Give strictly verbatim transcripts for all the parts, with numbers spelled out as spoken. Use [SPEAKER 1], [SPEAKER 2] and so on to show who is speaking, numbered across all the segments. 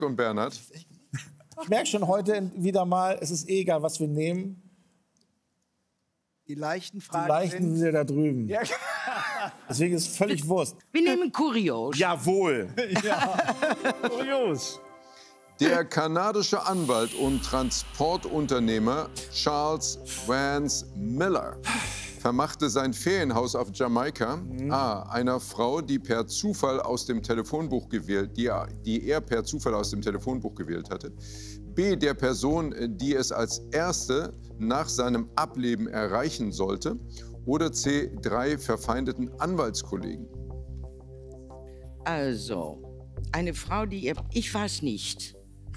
[SPEAKER 1] und Bernhard.
[SPEAKER 2] Ich merke schon heute wieder mal, es ist eh egal, was wir nehmen.
[SPEAKER 3] Die leichten Fragen
[SPEAKER 2] Die leichten sind ja da drüben.
[SPEAKER 3] Ja.
[SPEAKER 2] Deswegen ist es völlig Wurst.
[SPEAKER 4] Wir nehmen Kurios.
[SPEAKER 2] Jawohl.
[SPEAKER 5] Ja, kurios.
[SPEAKER 1] Der kanadische Anwalt und Transportunternehmer Charles Vance Miller vermachte sein Ferienhaus auf Jamaika mhm. A. einer Frau, die per Zufall aus dem Telefonbuch gewählt, die, die er per Zufall aus dem Telefonbuch gewählt hatte. B. der Person, die es als erste nach seinem Ableben erreichen sollte. Oder C. drei verfeindeten Anwaltskollegen.
[SPEAKER 4] Also, eine Frau, die ihr... Ich weiß nicht.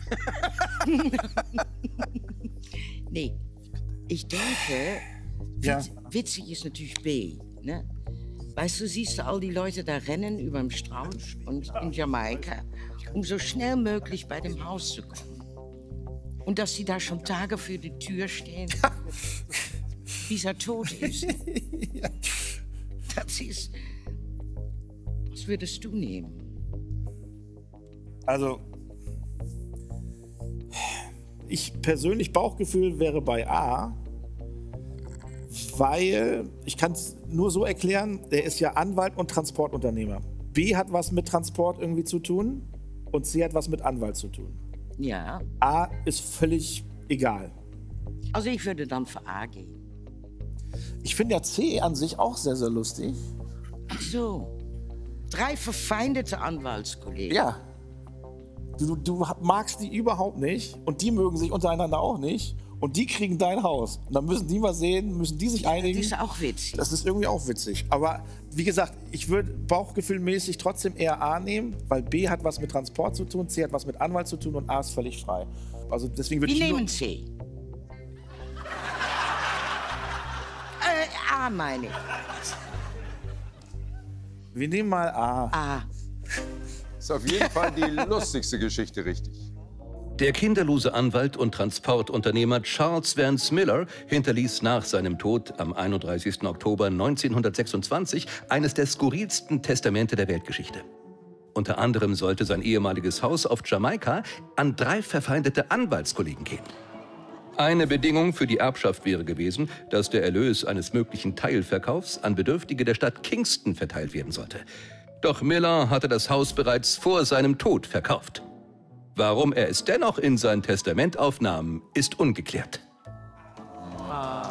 [SPEAKER 4] Nee, ich denke,
[SPEAKER 2] Ja.
[SPEAKER 4] witz, witzig ist natürlich B. Ne? Weißt du, siehst du all die Leute da rennen über dem Strand und in Jamaika, um so schnell möglich bei dem Haus zu kommen. Und dass sie da schon Tage für die Tür stehen, bis er tot ist. Das ist... Was würdest du nehmen?
[SPEAKER 2] Also, ich persönlich, Bauchgefühl wäre bei A, weil, ich kann es nur so erklären, er ist ja Anwalt und Transportunternehmer. B hat was mit Transport irgendwie zu tun und C hat was mit Anwalt zu tun.
[SPEAKER 4] Ja.
[SPEAKER 2] A ist völlig egal.
[SPEAKER 4] Also ich würde dann für A gehen.
[SPEAKER 2] Ich finde ja C an sich auch sehr, sehr lustig.
[SPEAKER 4] Ach so. Drei verfeindete Anwaltskollegen.
[SPEAKER 2] Ja. Du, du magst die überhaupt nicht und die mögen sich untereinander auch nicht und die kriegen dein Haus. Und dann müssen die mal sehen, müssen die sich
[SPEAKER 4] Ja,
[SPEAKER 2] einigen.
[SPEAKER 4] das ist auch witzig.
[SPEAKER 2] Das ist irgendwie auch witzig. Aber wie gesagt, ich würde bauchgefühlmäßig trotzdem eher A nehmen, weil B hat was mit Transport zu tun, C hat was mit Anwalt zu tun und A ist völlig frei. Also deswegen würde
[SPEAKER 4] Wir
[SPEAKER 2] ich
[SPEAKER 4] nehmen
[SPEAKER 2] nur
[SPEAKER 4] C. Äh, A meine ich.
[SPEAKER 2] Wir nehmen mal A.
[SPEAKER 4] A.
[SPEAKER 1] Ist auf jeden Fall die lustigste Geschichte richtig.
[SPEAKER 6] Der kinderlose Anwalt und Transportunternehmer Charles Vance Miller hinterließ nach seinem Tod am einunddreißigsten Oktober neunzehnhundertsechsundzwanzig eines der skurrilsten Testamente der Weltgeschichte. Unter anderem sollte sein ehemaliges Haus auf Jamaika an drei verfeindete Anwaltskollegen gehen. Eine Bedingung für die Erbschaft wäre gewesen, dass der Erlös eines möglichen Teilverkaufs an Bedürftige der Stadt Kingston verteilt werden sollte. Doch Miller hatte das Haus bereits vor seinem Tod verkauft. Warum er es dennoch in sein Testament aufnahm, ist ungeklärt.
[SPEAKER 1] Ah,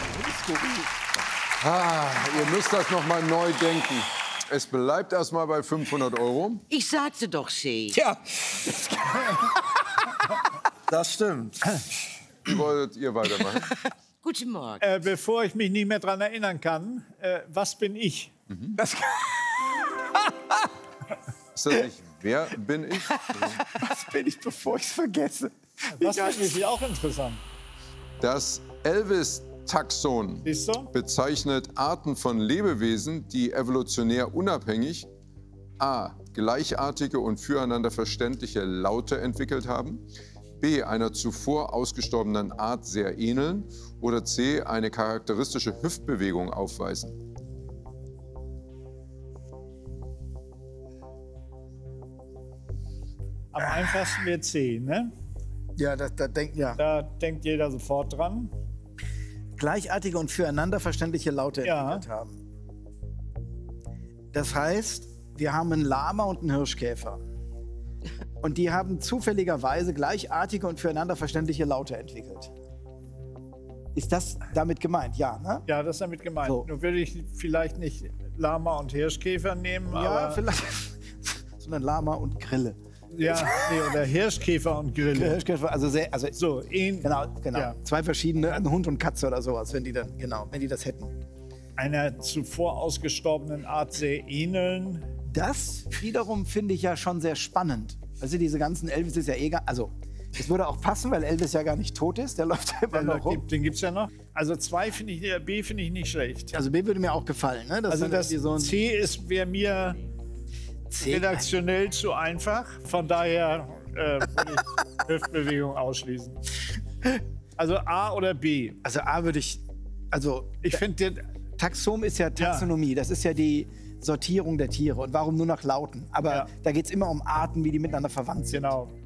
[SPEAKER 1] ihr müsst das noch mal neu denken. Es bleibt erstmal bei fünfhundert Euro.
[SPEAKER 4] Ich sagte doch C.
[SPEAKER 2] Tja, das stimmt.
[SPEAKER 1] Wie wollt ihr weitermachen?
[SPEAKER 4] Guten Morgen.
[SPEAKER 5] Äh, bevor ich mich nicht mehr daran erinnern kann, äh, was bin ich?
[SPEAKER 1] Mhm.
[SPEAKER 5] Das
[SPEAKER 1] Ist das nicht, wer bin ich?
[SPEAKER 3] Was bin ich, bevor ich es vergesse?
[SPEAKER 5] das finde ich auch interessant.
[SPEAKER 1] Das Elvis-Taxon
[SPEAKER 5] Siehst du?
[SPEAKER 1] bezeichnet Arten von Lebewesen, die evolutionär unabhängig a. gleichartige und füreinander verständliche Laute entwickelt haben, b. einer zuvor ausgestorbenen Art sehr ähneln oder c. eine charakteristische Hüftbewegung aufweisen.
[SPEAKER 5] Am einfachsten wäre C, ne?
[SPEAKER 3] Ja, da, da denkt ja.
[SPEAKER 5] Da denkt jeder sofort dran.
[SPEAKER 3] Gleichartige und füreinander verständliche Laute
[SPEAKER 5] Ja.
[SPEAKER 3] entwickelt haben. Das heißt, wir haben einen Lama und einen Hirschkäfer. Und die haben zufälligerweise gleichartige und füreinander verständliche Laute entwickelt. Ist das damit gemeint? Ja, ne?
[SPEAKER 5] Ja, das ist damit gemeint.
[SPEAKER 3] So.
[SPEAKER 5] Nur würde ich vielleicht nicht Lama und Hirschkäfer nehmen,
[SPEAKER 3] Ja,
[SPEAKER 5] aber...
[SPEAKER 3] vielleicht. Sondern Lama und Grille.
[SPEAKER 5] Ja, nee, oder Hirschkäfer und Grille.
[SPEAKER 3] Hirschkäfer, also sehr, also
[SPEAKER 5] So, ähn,
[SPEAKER 3] genau, genau.
[SPEAKER 5] Ja.
[SPEAKER 3] Zwei verschiedene, ein Hund und Katze oder sowas, wenn die dann, genau, wenn die das hätten.
[SPEAKER 5] einer zuvor ausgestorbenen Art sehr ähneln.
[SPEAKER 3] Das wiederum finde ich ja schon sehr spannend. Also diese ganzen Elvis ist ja eh gar, also es würde auch passen, weil Elvis ja gar nicht tot ist, der läuft ja immer
[SPEAKER 5] Der
[SPEAKER 3] noch rum.
[SPEAKER 5] gibt, den gibt es ja noch. Also zwei finde ich, der B finde ich nicht schlecht.
[SPEAKER 3] Also B würde mir auch gefallen, ne? Das
[SPEAKER 5] Also
[SPEAKER 3] dann
[SPEAKER 5] das
[SPEAKER 3] irgendwie so ein
[SPEAKER 5] C ist wäre mir
[SPEAKER 3] C.
[SPEAKER 5] redaktionell zu einfach. Von daher äh, würde ich Hüftbewegung ausschließen. Also A oder B.
[SPEAKER 3] Also A würde ich, also
[SPEAKER 5] Ich finde,
[SPEAKER 3] Taxon ist ja Taxonomie, das ist ja die Sortierung der Tiere und warum nur nach Lauten. Aber
[SPEAKER 5] Ja.
[SPEAKER 3] da geht es immer um Arten, wie die miteinander verwandt sind.
[SPEAKER 5] genau.